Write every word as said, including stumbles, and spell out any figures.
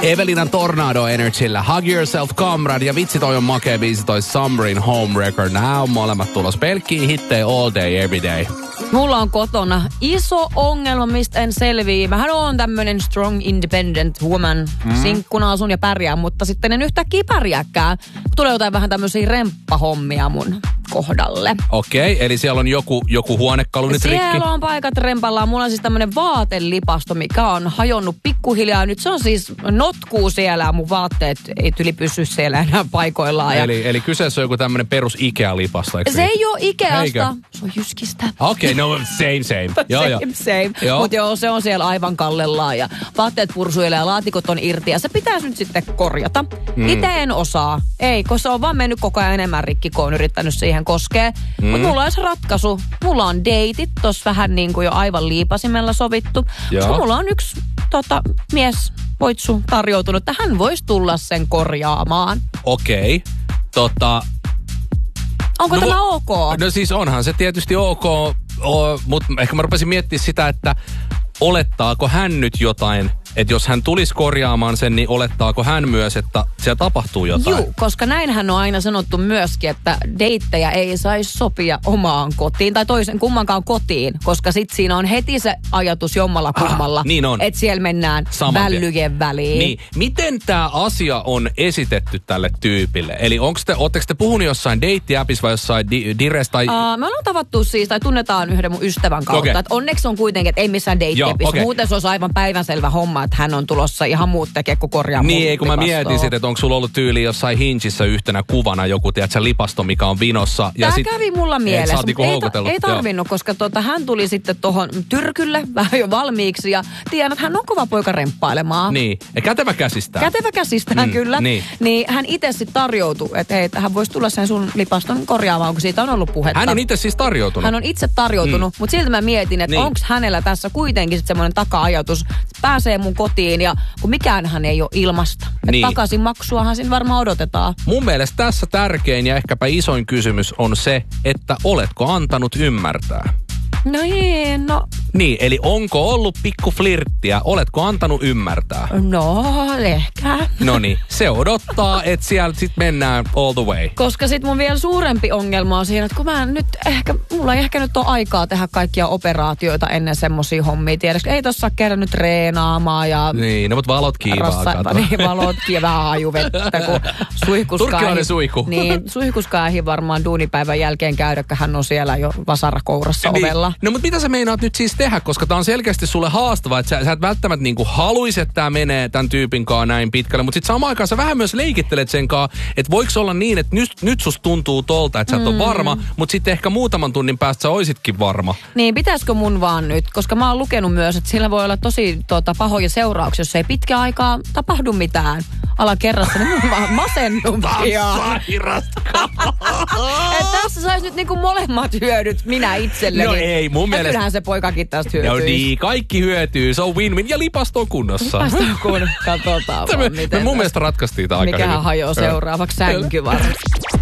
Evelinan Tornado Energyllä Hug Yourself Comrade ja vitsi toi on makea biisi toi Summerin Home Record. Nää on molemmat tulos pelkkiä hittejä all day, every day. Mulla on kotona iso ongelma, mistä en selviä. Mähän oon tämmönen strong independent woman. Mm. Sinkkuna asun ja pärjään, mutta sitten en yhtäkkiä pärjääkään. Tulee jotain vähän tämmöisiä remppahommia mun kohdalle. Okei, okay, eli siellä on joku, joku huonekalu nyt rikki? Siellä on paikat rempallaan. Mulla on siis tämmönen vaatelipasto, mikä on hajonnut pikkuhiljaa. Nyt se on siis notkuu siellä ja mun vaatteet ei tyli pysy siellä enää paikoillaan. Eli, ja... eli kyseessä on joku tämmönen perus Ikea-lipasto, eikö se niin? Ei oo Ikeasta, Eikö? Se on Jyskistä. Okei, okay, no same same. joo, same, same. Joo. Mutta joo, se on siellä aivan kallellaan ja vaatteet pursuilee ja laatikot on irti ja se pitäisi nyt sitten korjata. Mm. Itse en osaa. Ei, koska se on vaan mennyt koko ajan enemmän rikki, kun on yrittänyt siihen koskea. Mm. Mutta mulla on se ratkaisu. Mulla on deitit, tossa vähän niin kuin jo aivan liipasimella sovittu. Koska mulla on yksi tota, mies, poitsu, tarjoutunut, että hän voisi tulla sen korjaamaan. Okei, okay. tota... Onko no, tämä ok? No siis onhan se tietysti ok, o, mutta ehkä mä rupesin miettimään sitä, että olettaako hän nyt jotain, että jos hän tulisi korjaamaan sen, niin olettaako hän myös, että siellä tapahtuu jotain? Joo, koska näinhän on aina sanottu myöskin, että deittejä ei saisi sopia omaan kotiin tai toisen kummankaan kotiin, koska sit siinä on heti se ajatus jommalla kummalla, ah, niin on. Että siellä mennään Saman vällyjen väliin. Niin. Miten tämä asia on esitetty tälle tyypille? Eli onko te, ootteko te puhunut jossain deittiäpissä vai jossain di, Dires tai... Uh, me ollaan tavattu siis, tai tunnetaan yhden mun ystävän kautta. Okay. Että onneksi on kuitenkin, että ei missään deittiäpissä. Okay. Muuten se olisi aivan päivänselvä homma, että hän on tulossa ihan muut tekee, kun korjaa mun Niin, kun mä mietin sit, että onko sulla ollut tyyli jossain Hingissä yhtenä kuvana joku, tiedätkö, lipasto, mikä on vinossa. Tämä ja sit, kävi mulla mielessä, niinku ei, ta- ei tarvinnut, koska tota, hän tuli sitten tuohon tyrkylle vähän jo valmiiksi ja tiedän, että hän on kova poika remppailemaan. Niin, ja kätevä käsistään. Kätevä käsistään, mm, kyllä. Niin. niin hän itse sitten tarjoutui, että hei, hän voisi tulla sen sun lipaston korjaamaan, kun siitä on ollut puhetta. Hän on itse siis tarjoutunut. Hän on itse tarjoutunut, mm. mutta silti mä mietin, että niin. onko hänellä tässä kuitenkin sitten semmoinen taka-ajatus, että pääsee mun kotiin ja kun mikäänhän ei ole ilmasta. Niin. Takaisin maksuahan siinä varmaan odotetaan. Mun mielestä tässä tärkein ja ehkäpä isoin kysymys on se, että oletko antanut ymmärtää? No ei, no... Niin, eli onko ollut pikku flirttiä? Oletko antanut ymmärtää? No, ehkä. No niin, se odottaa, että siellä sit mennään all the way. Koska sit mun vielä suurempi ongelma on siinä, että kun mä nyt ehkä, mulla ei ehkä nyt ole aikaa tehdä kaikkia operaatioita ennen semmosia hommia. Tiedätkö, ei tossa kerran nyt treenaamaan ja... Niin, no mut valot kiivaa, kato. Niin, valot kiivaa, vähän hajuvettä, kun suihkuskaa... Turkkilainen suihku. Niin, suihkuskaa ei varmaan duunipäivän jälkeen käydä, kun hän on siellä jo vasarakourassa niin. ovella. No mutta mitä sä meinaat nyt siis tehdä, koska tää on selkeästi sulle haastavaa, että sä, sä et välttämättä niinku haluis, että tää menee tän tyypin kaa näin pitkälle, mutta sit samaan aikaan sä vähän myös leikittelet sen kaa, että voiko olla niin, että nyt, nyt susta tuntuu tolta, että sä et mm. ole varma, mutta sitten ehkä muutaman tunnin päästä sä oisitkin varma. Niin, pitäisikö mun vaan nyt, koska mä oon lukenut myös, että sillä voi olla tosi tota, pahoja seurauksia, jos ei pitkä aikaa tapahdu mitään alakerrassa, niin mun vaan masennun pian. Että tässä sais nyt niinku molemmat hyödyt minä itselleni. No ei, mun mielestä... Kyllähän se poikakin tästä hyötyy. No niin, kaikki hyötyy. Se on win-win ja lipasto on kunnossa. Lipasto on kunnossa. Katsotaan vaan, me, miten... me mun mielestä ratkaistiin tämä aika Mikähän hyvin. hajoaa seuraavaksi sänky varmasti.